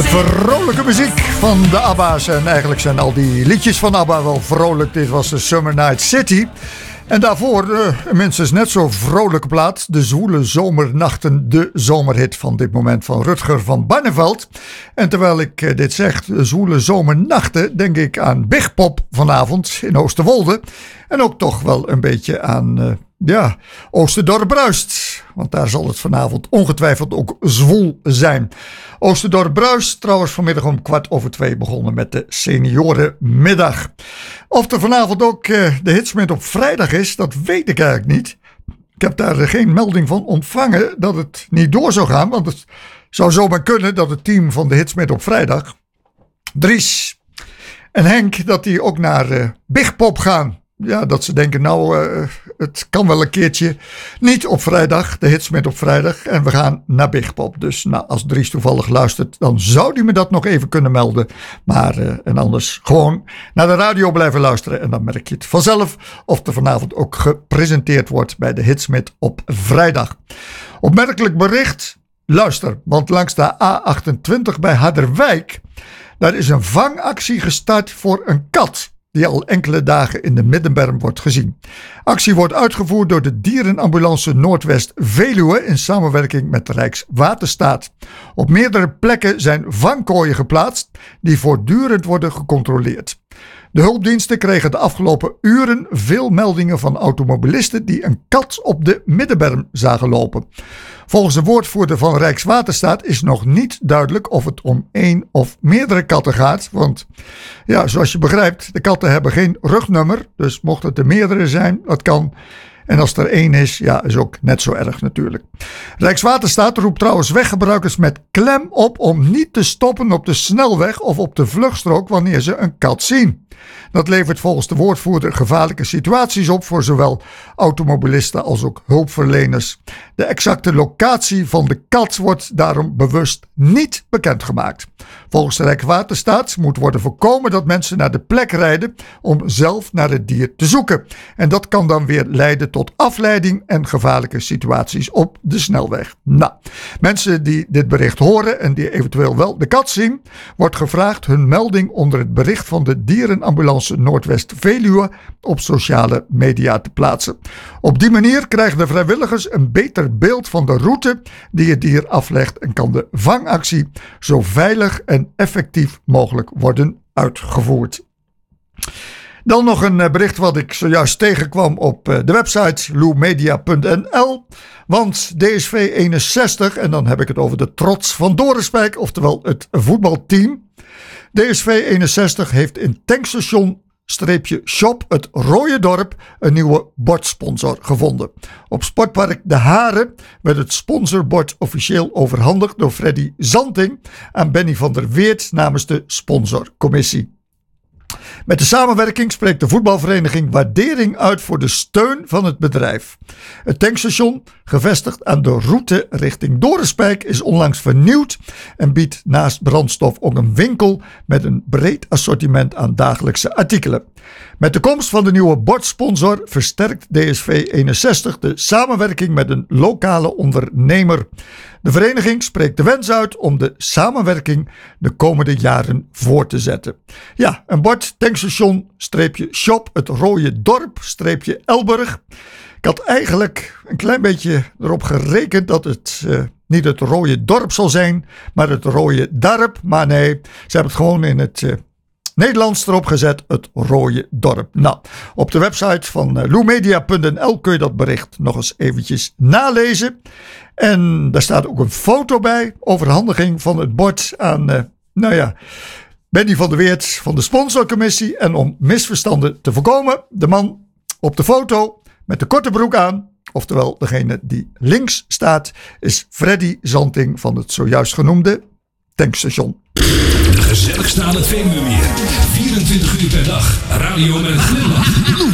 Vrolijke muziek van de ABBA's. En eigenlijk zijn al die liedjes van ABBA wel vrolijk. Dit was de Summer Night City. En daarvoor minstens net zo vrolijke plaat. De Zwoele Zomernachten, de zomerhit van dit moment van Rutger van Barneveld. En terwijl ik dit zeg, de Zwoele Zomernachten, denk ik aan Big Pop vanavond in Oosterwolde. En ook toch wel een beetje aan Oosterdorp bruist. Want daar zal het vanavond ongetwijfeld ook zwoel zijn. Oosterdorp bruist trouwens vanmiddag om 2:15 begonnen met de seniorenmiddag. Of er vanavond ook de Hitsmith op vrijdag is, dat weet ik eigenlijk niet. Ik heb daar geen melding van ontvangen dat het niet door zou gaan. Want het zou zomaar kunnen dat het team van de Hitsmith op vrijdag, Dries en Henk, dat die ook naar Big Pop gaan. Ja, dat ze denken, het kan wel een keertje niet op vrijdag, de Hitsmith op vrijdag. En we gaan naar Big Pop. Dus als Dries toevallig luistert, dan zou hij me dat nog even kunnen melden. Maar en anders gewoon naar de radio blijven luisteren. En dan merk je het vanzelf of er vanavond ook gepresenteerd wordt bij de Hitsmith op vrijdag. Opmerkelijk bericht, luister, want langs de A28 bij Harderwijk, daar is een vangactie gestart voor een kat die al enkele dagen in de Middenberm wordt gezien. Actie wordt uitgevoerd door de Dierenambulance Noordwest Veluwe in samenwerking met de Rijkswaterstaat. Op meerdere plekken zijn vangkooien geplaatst die voortdurend worden gecontroleerd. De hulpdiensten kregen de afgelopen uren veel meldingen van automobilisten die een kat op de Middenberm zagen lopen. Volgens de woordvoerder van Rijkswaterstaat is nog niet duidelijk of het om één of meerdere katten gaat. Want ja, zoals je begrijpt, de katten hebben geen rugnummer. Dus mocht het er meerdere zijn, dat kan. En als er één is, ja, is ook net zo erg natuurlijk. Rijkswaterstaat roept trouwens weggebruikers met klem op om niet te stoppen op de snelweg of op de vluchtstrook wanneer ze een kat zien. Dat levert volgens de woordvoerder gevaarlijke situaties op voor zowel automobilisten als ook hulpverleners. De exacte locatie van de kat wordt daarom bewust niet bekendgemaakt. Volgens de Rijkswaterstaat moet worden voorkomen dat mensen naar de plek rijden om zelf naar het dier te zoeken. En dat kan dan weer leiden tot afleiding en gevaarlijke situaties op de snelweg. Nou, mensen die dit bericht horen en die eventueel wel de kat zien, wordt gevraagd hun melding onder het bericht van de Dierenambulance Noordwest Veluwe op sociale media te plaatsen. Op die manier krijgen de vrijwilligers een beter beeld van de route die het dier aflegt en kan de vangactie zo veilig en effectief mogelijk worden uitgevoerd. Dan nog een bericht wat ik zojuist tegenkwam op de website loemedia.nl. Want DSV 61, en dan heb ik het over de Trots van Dorenspijk, oftewel het voetbalteam. DSV 61 heeft in tankstation-shop het Rode Dorp een nieuwe bordsponsor gevonden. Op Sportpark De Haren werd het sponsorbord officieel overhandigd door Freddy Zanting aan Benny van der Weert namens de sponsorcommissie. Met de samenwerking spreekt de voetbalvereniging waardering uit voor de steun van het bedrijf. Het tankstation, gevestigd aan de route richting Dorenspijk, is onlangs vernieuwd en biedt naast brandstof ook een winkel met een breed assortiment aan dagelijkse artikelen. Met de komst van de nieuwe bordsponsor versterkt DSV 61 de samenwerking met een lokale ondernemer. De vereniging spreekt de wens uit om de samenwerking de komende jaren voor te zetten. Ja, een bord tankstation-shop, het Rode Dorp-Elburg. Ik had eigenlijk een klein beetje erop gerekend dat het niet het Rode Dorp zal zijn, maar het Rode Darp. Maar nee, ze hebben het gewoon in het Nederlands erop gezet, het Rode Dorp. Nou, op de website van loemedia.nl kun je dat bericht nog eens eventjes nalezen. En daar staat ook een foto bij, overhandiging van het bord aan, Benny van der Weert van de sponsorcommissie. En om misverstanden te voorkomen, de man op de foto met de korte broek aan, oftewel degene die links staat, is Freddy Zanting van het zojuist genoemde tankstation. De gezelligste aan het Veluwemeer. 24 uur per dag. Radio met een glimlach.